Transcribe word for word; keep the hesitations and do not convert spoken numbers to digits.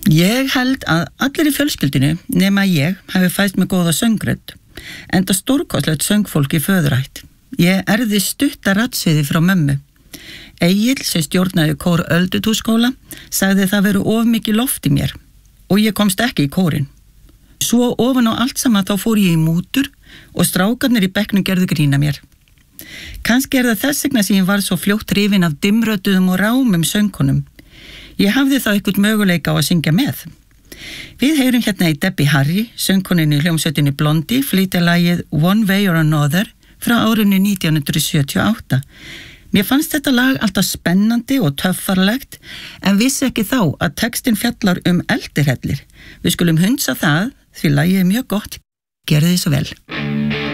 Ég held að allir í fjölskyldinu nema ég hafi fæst með góða söngrödd, enda stórkostlegt söngfólk í föðurætt. Ég erði stutta ratsviði frá mömmu. Egill, sem stjórnaði kór Öldutúnsskóla, sagði það veru of mikið loft í mér og ég komst ekki í kórinn. Svo ofan á allt saman þá fór ég í mútur og strákarnir í bekknum gerðu grína mér. Kannski er það þess vegna sem ég var svo fljótt hrifin af dimmrödduðum og rámum söngkonum. Ég hafði þá eitthvað möguleika á að syngja með. Við heyrum hérna í Debbie Harry, söngkoninni í hljómsveitinni Blondie, flytja lagið One Way or Another frá árinu nítján hundruð sjötíu og átta. Mér fannst þetta lag alltaf spennandi og töffarlegt, en vissi ekki þá að textin fjallar um eldirhellir. Við skulum hundsa það, því lagið er mjög gott. Gerðu þið svo vel.